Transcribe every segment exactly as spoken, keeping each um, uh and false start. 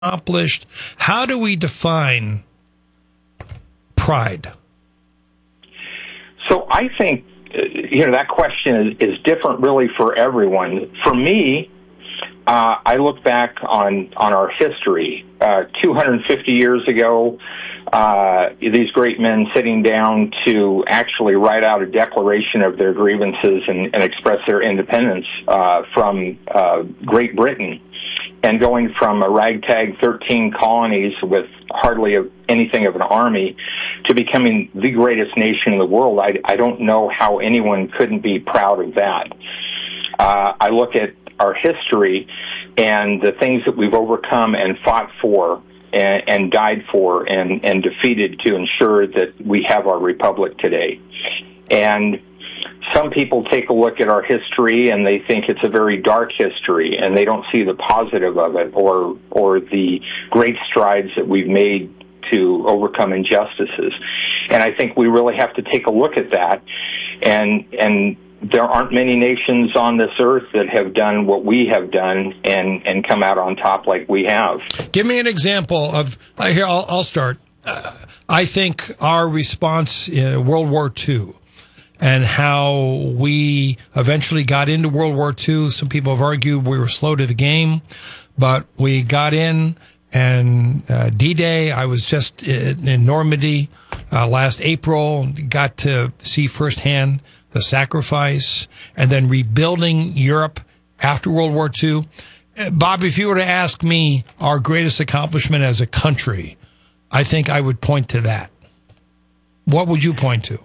accomplished. How do we define pride? So I think, you know, that question is, is different really for everyone. For me, uh, I look back on, on our history. Uh, two hundred fifty years ago, uh, these great men sitting down to actually write out a declaration of their grievances and, and express their independence uh, from uh, Great Britain, and going from a ragtag thirteen colonies with hardly a, anything of an army to becoming the greatest nation in the world. I, I don't know how anyone couldn't be proud of that. Uh, I look at our history and the things that we've overcome and fought for and, and died for and, and defeated to ensure that we have our republic today. And some people take a look at our history and they think it's a very dark history and they don't see the positive of it or or the great strides that we've made to overcome injustices. And I think we really have to take a look at that. And and there aren't many nations on this earth that have done what we have done and, and come out on top like we have. Give me an example of, uh, here, I'll, I'll start. Uh, I think our response in World War Two and how we eventually got into World War Two. Some people have argued we were slow to the game, but we got in, and uh, D-Day, I was just in, in Normandy uh, last April, got to see firsthand the sacrifice, and then rebuilding Europe after World War Two. Uh, Bob, if you were to ask me our greatest accomplishment as a country, I think I would point to that. What would you point to?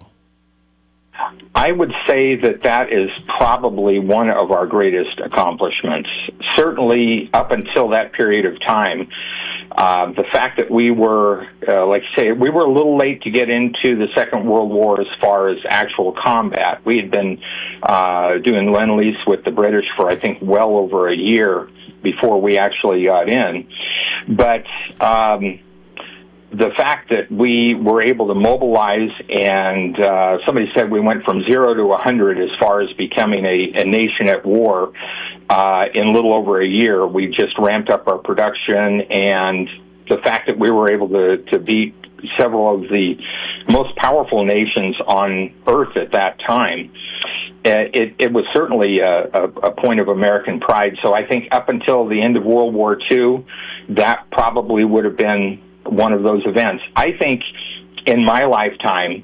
I would say that that is probably one of our greatest accomplishments. Certainly up until that period of time, uh, the fact that we were, uh, like I say, we were a little late to get into the Second World War as far as actual combat. We had been uh, doing Lend-Lease with the British for, I think, well over a year before we actually got in. But um, the fact that we were able to mobilize, and uh, somebody said we went from zero to a hundred as far as becoming a, a nation at war uh, in a little over a year. We just ramped up our production, and the fact that we were able to, to beat several of the most powerful nations on earth at that time, uh, it, it was certainly a, a, a point of American pride. So I think up until the end of World War Two, that probably would have been one of those events. I think in my lifetime,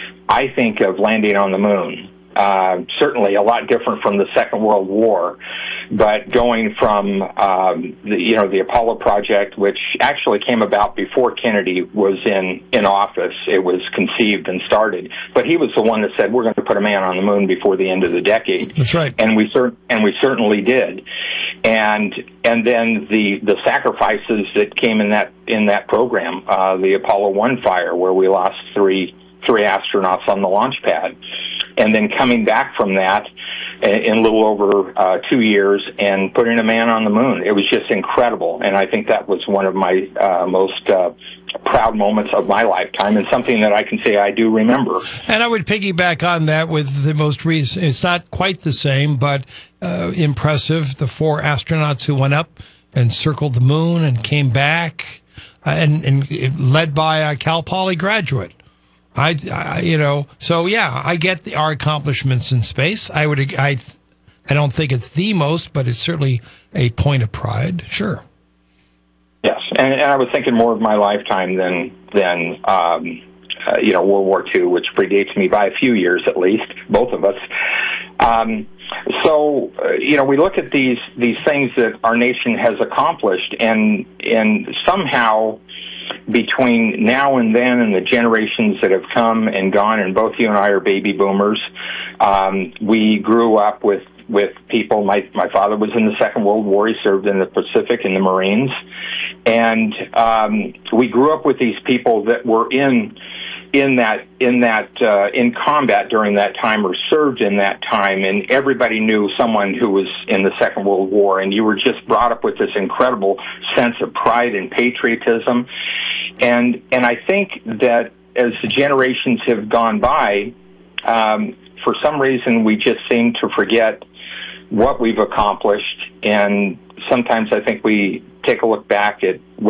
I think of landing on the moon. Uh, certainly a lot different from the Second World War, but going from, um, the, you know, the Apollo project, which actually came about before Kennedy was in, in office. It was conceived and started, but he was the one that said, we're going to put a man on the moon before the end of the decade. That's right. And we cer- and we certainly did. And, and then the, the sacrifices that came in that, in that program, uh, the Apollo one fire, where we lost three, three astronauts on the launch pad. And then coming back from that in a little over uh, two years and putting a man on the moon. It was just incredible. And I think that was one of my uh, most uh, proud moments of my lifetime, and something that I can say I do remember. And I would piggyback on that with the most recent, it's not quite the same, but uh, impressive, the four astronauts who went up and circled the moon and came back, uh, and, and led by a Cal Poly graduate. I, I, you know, so yeah, I get the, our accomplishments in space. I would, I, I don't think it's the most, but it's certainly a point of pride. Sure. Yes, and, and I was thinking more of my lifetime than than um, uh, you know, World War Two, which predates me by a few years at least, both of us. Um, so uh, you know, we look at these these things that our nation has accomplished, and and somehow, between now and then and the generations that have come and gone, and both you and I are baby boomers, um, we grew up with, with people. My, my father was in the Second World War. He served in the Pacific in the Marines. And um, we grew up with these people that were in in that in that uh, in combat during that time, or served in that time, and everybody knew someone who was in the Second World War, and you were just brought up with this incredible sense of pride and patriotism. And and I think that as the generations have gone by, um, for some reason we just seem to forget what we've accomplished and sometimes I think we take a look back at